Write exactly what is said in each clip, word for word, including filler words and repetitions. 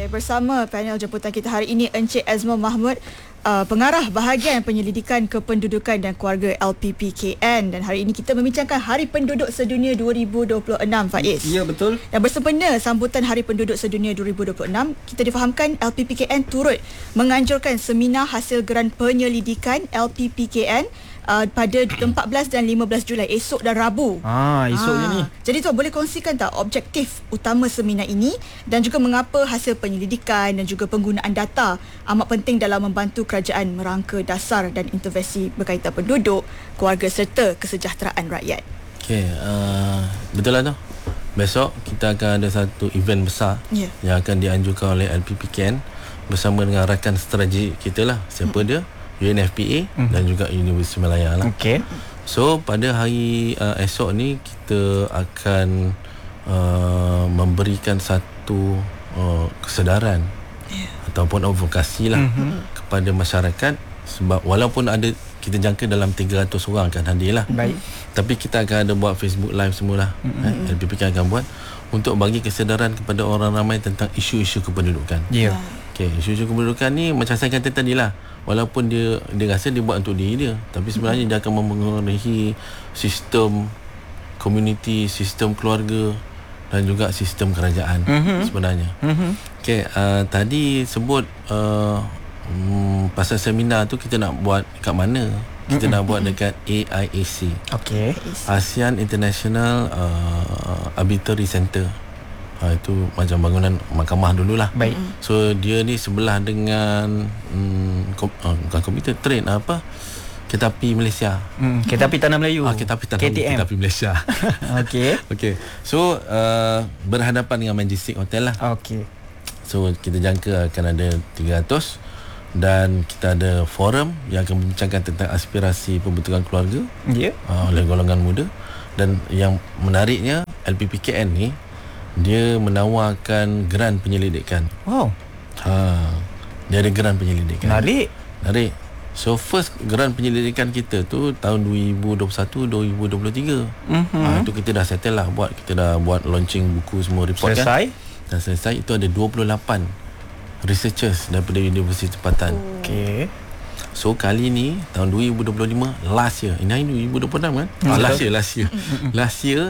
bersama panel jemputan kita hari ini Encik Azmul Mahmud, uh, pengarah bahagian penyelidikan kependudukan dan keluarga L P P K N, dan hari ini kita membincangkan Hari Penduduk Sedunia dua ribu dua puluh enam, Faiz. Ya, betul. Dan bersempena sambutan Hari Penduduk Sedunia dua ribu dua puluh enam, kita difahamkan L P P K N turut menganjurkan seminar hasil geran penyelidikan L P P K N Uh, pada empat belas dan lima belas Julai, esok dan Rabu. Ah, esoknya ah. ni. Jadi tu boleh kongsikan tak objektif utama seminar ini dan juga mengapa hasil penyelidikan dan juga penggunaan data amat penting dalam membantu kerajaan merangka dasar dan intervensi berkaitan penduduk, keluarga serta kesejahteraan rakyat. Okey, uh, betul lah tu. Besok kita akan ada satu event besar yeah. yang akan dianjurkan oleh L P P K N bersama dengan rakan strategi kita lah. Siapa hmm. dia? U N F P A mm-hmm. dan juga Universiti Malaya lah. Okay. So pada hari uh, esok ni kita akan uh, memberikan satu uh, kesedaran yeah. ataupun advokasi lah mm-hmm. kepada masyarakat, sebab walaupun ada kita jangka dalam tiga ratus orang akan hadir lah. Baik. Tapi kita akan ada buat Facebook live semualah. Mm-hmm. eh, L P P K akan buat untuk bagi kesedaran kepada orang ramai tentang isu-isu kependudukan. Ya. Yeah. Okay, isu-isu kependudukan ni macam saya kata tadi lah, walaupun dia dia rasa dia buat untuk diri dia, tapi sebenarnya dia akan mempengaruhi sistem komuniti, sistem keluarga dan juga sistem kerajaan mm-hmm. sebenarnya. Mm-hmm. Okey, uh, tadi sebut uh, um, pasal seminar tu kita nak buat kat mana? Kita mm-hmm. nak buat dekat A I A C. Okey. ASEAN International uh, Arbitrary Center. Ha, itu macam bangunan mahkamah dululah. Baik. So dia ni sebelah dengan hmm, kom, uh, bukan komputer train apa? Kereta api Malaysia. Hmm, kereta api Tanah Melayu. Ah, kereta api Tanah K T M. Kereta api Malaysia. Okey. Okey. So uh, berhadapan dengan Majestic Hotel lah. Okey. So kita jangka akan ada tiga ratus dan kita ada forum yang akan membincangkan tentang aspirasi pembentukan keluarga ya yeah. uh, oleh golongan muda. Dan yang menariknya L P P K N ni dia menawarkan geran penyelidikan. Wow. Ha, dia ada geran penyelidikan. Menarik. Menarik. So first geran penyelidikan kita tu tahun dua ribu dua puluh satu dua ribu dua puluh tiga. Mm-hmm. Ha, itu kita dah settle lah buat, kita dah buat launching buku semua report selesai. Kan. Dah selesai. Itu ada dua puluh lapan researchers daripada Universiti Tempatan. Oh. Okey. So kali ni tahun dua ribu dua puluh lima, last year. Ini dua ribu dua puluh enam kan? Mm-hmm. Ah, last year, last year. last year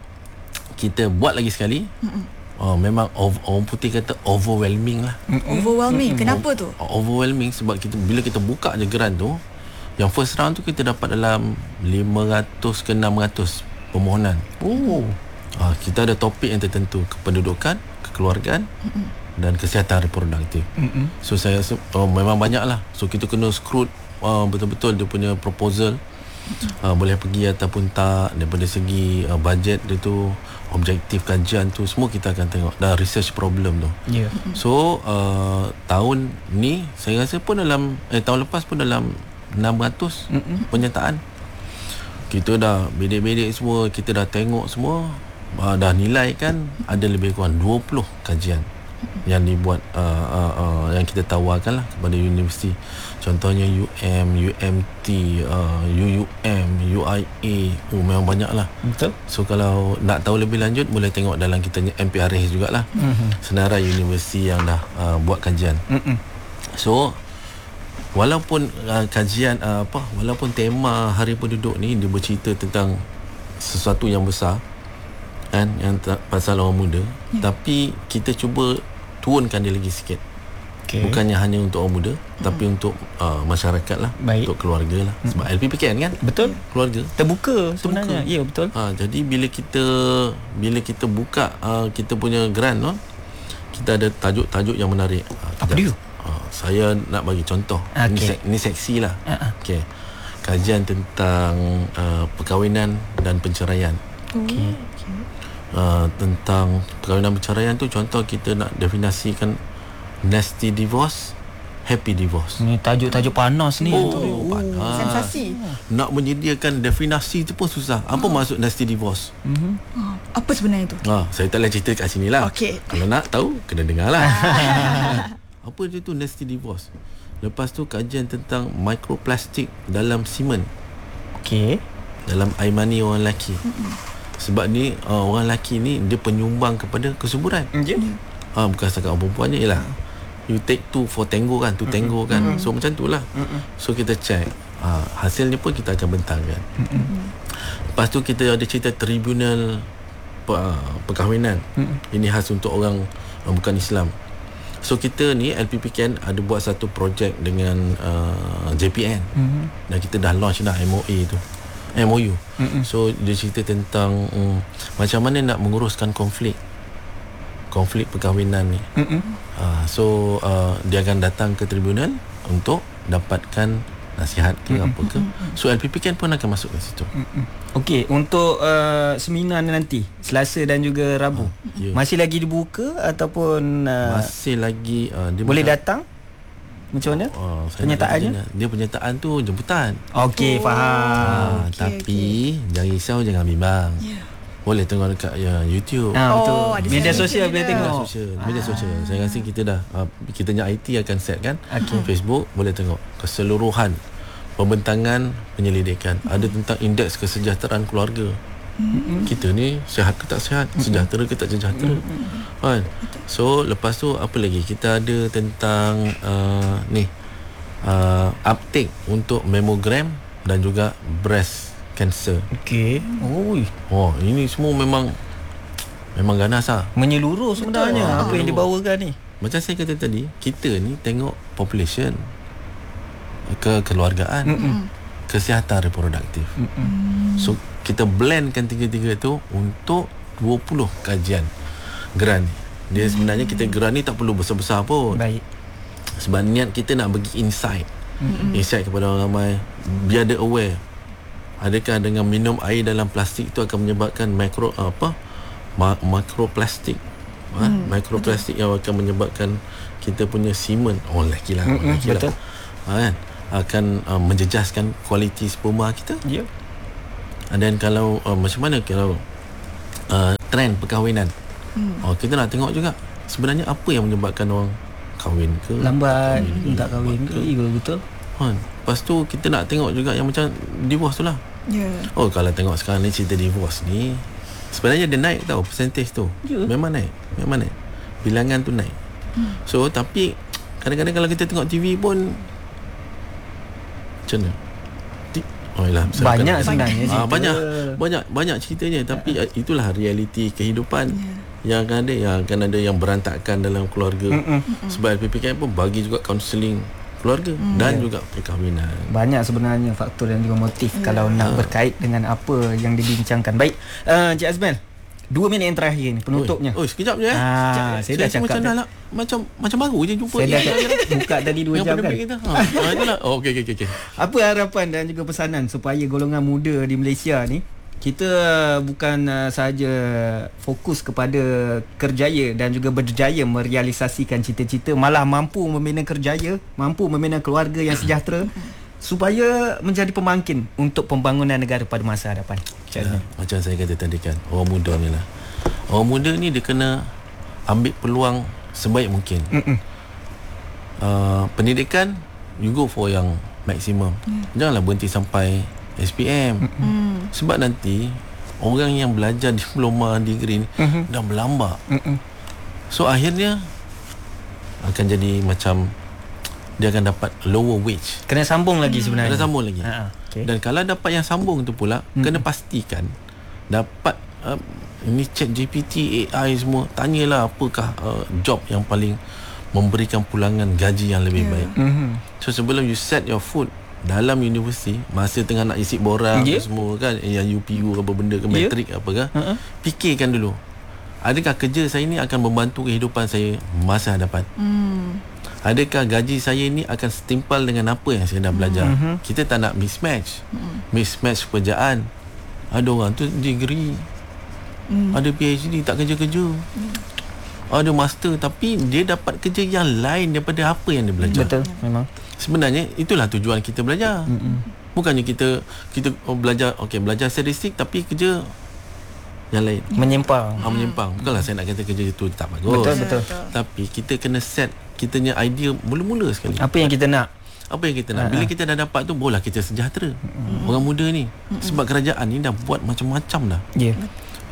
kita buat lagi sekali. Mm-mm. Oh, memang ov- orang putih kata overwhelming lah. Mm-mm. Overwhelming. Kenapa tu? Overwhelming sebab kita bila kita buka je geran tu, yang first round tu kita dapat dalam lima ratus ke enam ratus permohonan. Oh. Ah, kita ada topik yang tertentu, kependudukan, kekeluargaan Mm-mm. dan kesihatan reproduktif. Mm-mm. So saya oh, memang banyak lah. So kita kena scrut uh, betul-betul dia punya proposal. Uh, boleh pergi ataupun tak, daripada segi uh, bajet dia tu, objektif kajian tu, semua kita akan tengok, dan research problem tu. Yeah. So uh, tahun ni saya rasa pun dalam eh, tahun lepas pun dalam enam ratus Mm-mm. penyertaan. Kita dah bedek-bedek semua, kita dah tengok semua, uh, dah nilai kan ada lebih kurang dua puluh kajian yang dibuat uh, uh, uh, yang kita tawarkan lah kepada universiti. Contohnya U M, U M T, uh, U U M, U I A. Oh, memang banyak lah. Betul. So kalau nak tahu lebih lanjut, boleh tengok dalam kita M P R S jugalah. Mm-hmm. Senarai universiti yang dah uh, buat kajian. Mm-hmm. So walaupun uh, kajian uh, apa walaupun tema Hari Penduduk ni dia bercerita tentang sesuatu yang besar kan, yang ta- pasal orang muda, yeah. tapi kita cuba turunkan dia lagi sikit. Okay. Bukannya hanya untuk orang muda, mm. tapi untuk uh, masyarakat lah. Baik. Untuk keluarga lah. Sebab mm. L P P K N kan, betul, keluarga terbuka sebenarnya. Ya, yeah, betul. Ha, jadi bila kita bila kita buka uh, kita punya grant no, kita ada tajuk-tajuk yang menarik. Ha, apa dia? Uh, saya nak bagi contoh. Okay. Ini, sek, ini seksi lah. Uh-huh. Okay. Kajian tentang uh, perkahwinan dan penceraian. Okay. Uh, tentang perkahwinan perceraian tu, contoh kita nak definisikan nasty divorce, happy divorce. Ni tajuk-tajuk panas ni. Oh, oh panas. Sensasi. Nak menyediakan definisi tu pun susah. Apa oh. maksud nasty divorce? Mm-hmm. Oh, apa sebenarnya itu? Ha, saya tak boleh cerita kat sini lah. Okay. Kalau nak tahu, kena dengar lah. Apa dia tu nasty divorce? Lepas tu kajian tentang mikroplastik dalam semen. Okey. Dalam air mani orang lelaki. Mm-hmm. Sebab ni uh, orang lelaki ni dia penyumbang kepada kesuburan. Yeah. ha, bukan setakat orang perempuan je lah. You take two for tango kan, two tango kan. Mm-hmm. So macam tu lah. Mm-hmm. So kita check, ha, hasilnya pun kita akan bentangkan. Mm-hmm. Lepas tu kita ada cerita tribunal perkahwinan. Mm-hmm. Ini khas untuk orang uh, bukan Islam. So kita ni L P P K N ada buat satu projek dengan uh, J P N. Mm-hmm. Dan kita dah launch dah M O A tu, M O U. Mm-hmm. So dia cerita tentang um, macam mana nak menguruskan konflik konflik perkahwinan ni. Mm-hmm. uh, So uh, dia akan datang ke tribunal untuk dapatkan nasihat ke mm-hmm. apa ke. So L P P K N pun akan masuk ke situ. Mm-hmm. Okey, untuk uh, seminar nanti Selasa dan juga Rabu, uh, yeah. masih lagi dibuka ataupun uh, masih lagi uh, dia boleh macam, datang? Macam mana? Oh, penyertaannya? Dia penyertaan tu jemputan. Okey, oh, faham. Uh, okay, tapi okay. jangan risau, jangan bimbang. Yeah. Boleh tengok dekat ya, YouTube. Ah, betul. Oh, media sosial boleh tengok. Media sosial. Media sosial. Ah. Saya rasa kita dah uh, kita punya I T akan set kan. Okay. Facebook boleh tengok keseluruhan pembentangan penyelidikan. Mm-hmm. Ada tentang indeks kesejahteraan keluarga. Mm-hmm. Kita ni sihat ke tak sihat, mm-hmm. sejahtera ke tak sejahtera. Mm-hmm. Kan? So lepas tu apa lagi? Kita ada tentang uh, ni uh, uptake untuk mammogram dan juga breast cancer. Okey. Oi. Oh, ini semua memang memang ganas lah. Menyeluruh sebenarnya. Betul. Apa yang dibawakan ni. Macam saya kata tadi, kita ni tengok population, kekeluargaan, mm-mm. kesihatan reproduktif. Mm-mm. So kita blendkan tiga-tiga tu untuk dua puluh kajian geran ni. Dia sebenarnya kita geran ni tak perlu besar-besar pun. Baik. Sebab niat kita nak bagi insight. Mm-mm. Insight kepada orang ramai, biar dia aware. Adakah dengan minum air dalam plastik itu akan menyebabkan mikro apa ma- makroplastik, ha? hmm, mikroplastik betul. Yang akan menyebabkan kita punya semen, oh lelaki lah, mm-hmm, lelaki lah, ha, kan? Akan uh, menjejaskan kualiti sperma kita. Ya. Yeah. Dan kalau uh, macam mana kalau uh, trend perkahwinan, hmm. oh, kita nak tengok juga sebenarnya apa yang menyebabkan orang kahwin ke lambat, kahwin tak kahwin ke, ke. Betul. Ha, lepas tu kita nak tengok juga yang macam divorce tu lah. Yeah. Oh, kalau tengok sekarang ni cerita divorce ni sebenarnya dia naik tau, percentage tu. Yeah. Memang naik, memang naik. Bilangan tu naik. Hmm. So tapi kadang-kadang kalau kita tengok T V pun macam mana? Oh, yalah, banyak sebenarnya ah, banyak banyak banyak ceritanya, tapi uh. itulah realiti kehidupan. Yeah. Yang akan ada yang akan ada yang berantakan dalam keluarga. Mm-mm. Sebab L P P K N pun bagi juga kaunseling keluarga hmm. dan juga perkahwinan. Banyak sebenarnya faktor dan juga motif yeah. kalau nak uh. berkait dengan apa yang dibincangkan. Baik, uh, Cik Azmel, dua minit yang terakhir ni penutupnya. Oh, sekejap je eh. Ah, sekejap. Saya, saya dah cakap macam, dah, macam macam baru je jumpa. Saya dah buka tadi dua jam kan. Kita. Ha, ha itulah. Oh, okey okey okey. Apa harapan dan juga pesanan supaya golongan muda di Malaysia ni kita bukan uh, sahaja fokus kepada kerjaya dan juga berjaya merealisasikan cita-cita, malah mampu membina kerjaya, mampu membina keluarga yang sejahtera supaya menjadi pembangkit untuk pembangunan negara pada masa hadapan. Ya, macam saya kata tadi kan, orang muda ni lah. Orang muda ni dia kena ambil peluang sebaik mungkin. Uh, pendidikan, you go for yang maksimum. Mm. Janganlah berhenti sampai S P M. Mm-hmm. Sebab nanti orang yang belajar diploma, degree ni mm-hmm. dah berlambak. Mm-hmm. So akhirnya akan jadi macam dia akan dapat lower wage. Kena sambung lagi sebenarnya. Kena sambung lagi. Ha, okay. Dan kalau dapat yang sambung tu pula, mm-hmm. kena pastikan dapat uh, ini chat G P T, A I semua, tanyalah apakah uh, job yang paling memberikan pulangan gaji yang lebih yeah. baik. Mm-hmm. So sebelum you set your foot dalam universiti, masa tengah nak isi borang yeah. semua kan, yang U P U apa benda ke, yeah. matrik apa ke, uh-huh. fikirkan dulu, adakah kerja saya ni akan membantu kehidupan saya masa hadapan? Mm. Adakah gaji saya ni akan setimpal dengan apa yang saya dah belajar? Mm-hmm. Kita tak nak mismatch. Mm. Mismatch pekerjaan. Ada orang tu degree, mm. ada P H D tak kerja-kerja. Mm. Ada master tapi dia dapat kerja yang lain daripada apa yang dia belajar. Betul, memang. Sebenarnya itulah tujuan kita belajar. Mm-mm. Bukannya kita kita oh, belajar okey belajar statistik tapi kerja yang lain. Menyimpang. Ha, menyimpang. Bukanlah saya nak kata kerja itu tak bagus. Betul, betul. Tapi kita kena set kitanya idea mula-mula sekali. Apa yang kita nak? Apa yang kita nak? Bila kita dah dapat tu, bola kita sejahtera. Mm-hmm. Orang muda ni. Mm-hmm. Sebab kerajaan ni dah buat macam-macam dah. Ya. Yeah.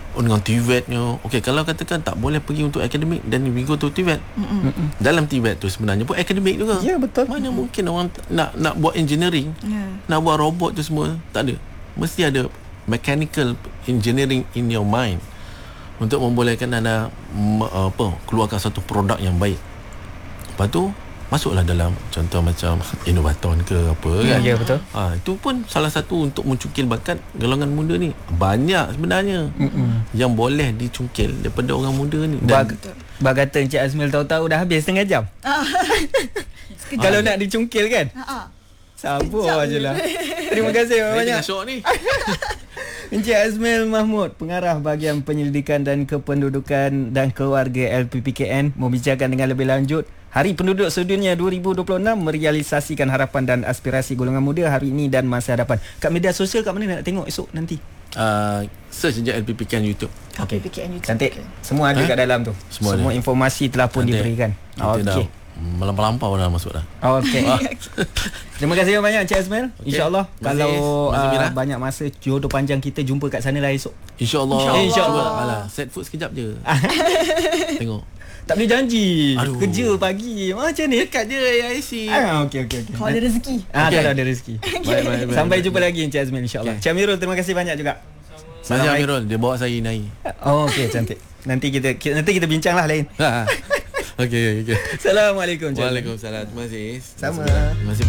oh, dengan T V E T-nya. Okey, kalau katakan tak boleh pergi untuk akademik, then we go to T V E T. Mm-mm. Dalam T V E T tu sebenarnya pun akademik juga. Ya, betul. Mana mungkin orang t- nak nak buat engineering, Ya. nak buat robot tu semua, tak ada. Mesti ada mechanical engineering in your mind untuk membolehkan anda m- apa keluarkan satu produk yang baik. Lepas tu masuklah dalam contoh macam inovator ke apa kan. Ya, betul. Ha, itu pun salah satu untuk mencungkil bakat golongan muda ni. Banyak sebenarnya Mm-mm. yang boleh dicungkil daripada orang muda ni. Bag, bag kata Encik Azmil tahu-tahu dah habis setengah jam. Kalau nak dicungkil kan. Ha. Sabar je lah. Terima kasih banyak. Syok ni. Encik Azmil Mahmud, pengarah bahagian penyelidikan dan kependudukan dan keluarga L P P K N, membicarakan dengan lebih lanjut Hari Penduduk Sedunia dua ribu dua puluh enam, merealisasikan harapan dan aspirasi golongan muda hari ini dan masa hadapan. Kat media sosial kat mana nak tengok esok nanti? Uh, search je L P P K N YouTube. Okay. L P P K N YouTube. Cantik. Okay. Semua ada Eh? kat dalam tu. Semua Semua ada. informasi telah pun Nanti diberikan. kita dah Okey. melampau-lampau dah masuk dah. Okey. Terima kasih banyak Encik Azmil. Okey. InsyaAllah Terima kasih. kalau Terima kasih, uh, Mira. banyak masa jodoh panjang kita jumpa kat sana lah esok. InsyaAllah. InsyaAllah. InsyaAllah. Cuba, alah, set food sekejap je. Tengok. Tak boleh janji. Aduh. Kerja pagi. Macam ni? Dekat je A I C. Ah, okey okey okey. Kalau ada rezeki. Ah, Okey. kalau ada rezeki. Baik, baik, baik, Sampai baik. jumpa lagi Encik Azmil insya-Allah. Okey. Encik Amirul, terima kasih banyak juga. Masih Amirul, dia bawa saya naik. Oh, okey, cantik. Nanti kita, kita nanti kita bincanglah lain. Okey, okey. Assalamualaikum Encik Azmil. Waalaikumsalam. Terima kasih. Sama. Terima kasih.